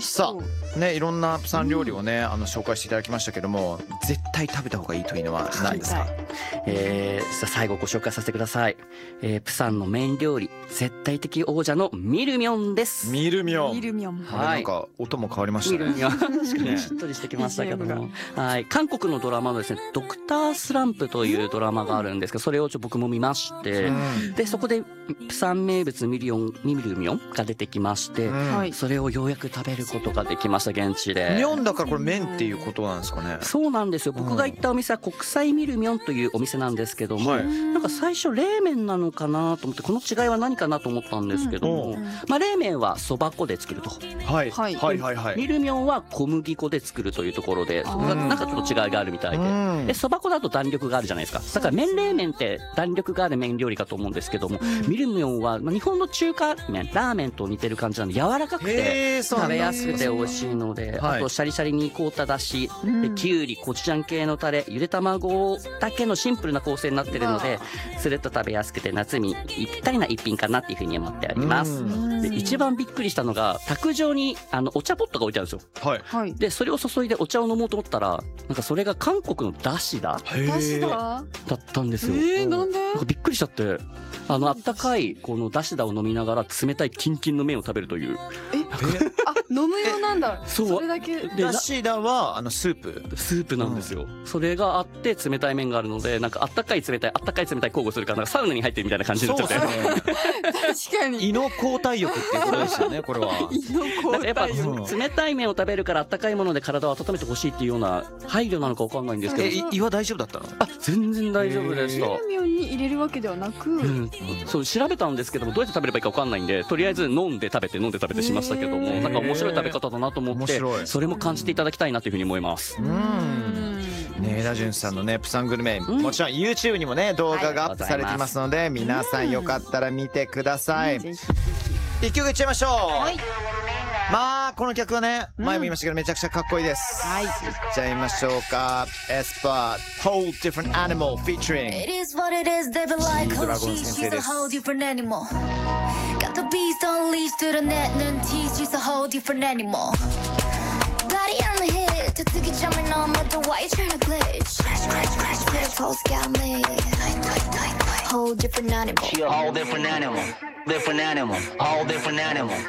しそう。さあね、いろんなプサン料理をね、紹介していただきましたけども、絶対食べた方がいいというのは何ですか？ さあ最後ご紹介させてください。プサンのメイン料理、絶対的王者のミルミョンです。 ミルミョン。 ミルミョン。 はい。なんか音も変わりましたね。 ミルミョン。確かにしっとりしてきましたけども。はい。韓国のドラマのですね、ドクタースランプというドラマがあるんですけど、それを僕も見まして、で、そこでプサン名物ミルミョンが出てきまして、それをようやく食べることができました、現地で。 ミョンだからこれ麺っていうことなんですかね？ そうなんですよ。僕が行ったお店は国際ミルミョンというお店なんですけども、なんか最初冷麺なのかなと思って、この違いは何かなと思ったんですけども、まあ冷麺はそば粉で作ると。 はいはいはいはい。 ミルミョンは小麦粉で作るというところで、そこがなんかちょっと違いがあるみたいで。で、そば粉だと弾力があるじゃないですか。だから麺冷麺って弾力がある麺料理かと思うんですけども、ミルミョンは日本の中華麺、ラーメンと似てる感じなので柔らかくて食べやすくて美味しいので、あとシャリシャリに凍っただし、きゅうり、コチュジャン系のタレ、ゆで卵だけのシンプルな構成になってるので、つるっと食べやすくて夏にぴったりな一品かなっていうふうに思っております。で、一番びっくりしたのが、卓上にお茶ポットが置いてあるんですよ。はい。で、それを注いでお茶を飲もうと思ったら、なんかそれが韓国のだしだったんですよ。 なんで？ なんかびっくりしちゃって、あったかいこのだしだを飲みながら冷たいキンキンの麺を食べるという。 飲むようなんだ。それだけ。 で、だしだはスープなんですよ。それがあって冷たい麺があるので、なんかあったかい冷たい交互するから、なんかサウナに入ってるみたいな感じになっちゃって。 確かに。 胃の交代欲っていうことですよね、これは。 胃の交代欲。 やっぱ冷たい麺を食べるからあったかいもので体を温めてほしいっていうような配慮なのかわかんないんですけど。 胃は大丈夫だったの？ 全然大丈夫でした。 ミルミョンに入れるわけではなく、 そう調べたんですけども、どうやって食べればいいかわかんないんで、とりあえず飲んで食べてしましたけども、なんか面白い食べ方だなと思って、それも感じていただきたいなというふうに思います。 ね、ダジュンさんのねプサングルメ、もちろん YouTube にもね動画がアップされていますので、皆さんよかったら見てください。一曲いっちゃいましょう。まあこの曲はね、前も言いましたけどめちゃくちゃかっこいいです。いっちゃいましょうか。エスパー Whole Different Animal featuring ドラゴン先生です。 Got the beast unleashed to the net and tease just a whole different animal. Body on the hit, to take it jumping on but the white trying to glitch. Scratch, pulse got me. Whole different animal. She a whole different animal. Different animal. Whole different animal.